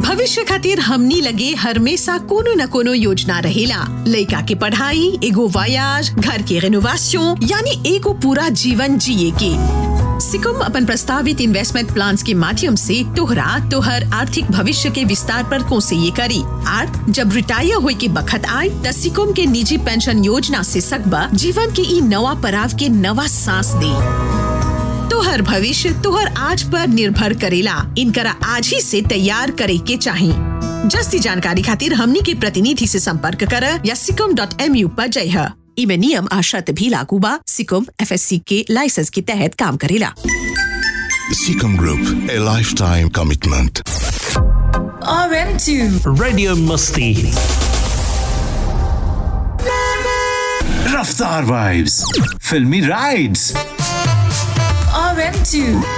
भविष्य खातिर हमनी लगे हमेशा कोनो न कोनो योजना रहेला। लड़का के पढ़ाई, एगो वायाज, घर के रेनोवेशन, यानी एगो पूरा जीवन जिए के। सिकुम अपन प्रस्तावित इन्वेस्टमेंट प्लान्स के माध्यम से तोहर आर्थिक भविष्य के विस्तार पर कोसे ये करी। और जब रिटायर होए के बखत आए त सिकुम के निजी पेंशन योजना से सकबा जीवन के ई नवा पड़ाव के नवा सांस दे। तोहर भविष्य तोहर आज पर निर्भर करेला, इनकरा आज ही से तैयार करे के चाहिए। जस्ती जानकारी खातिर हमनी के प्रतिनिधि से संपर्क कर या sikum.mu पर जय। इमे नियम आ शर्त भी लागू बा। सिकुम FSC के लाइसेंस के तहत काम करेला। Seacom Group, a lifetime commitment. RM2 Radio Musti. Raftaar vibes, filmy rides. RM2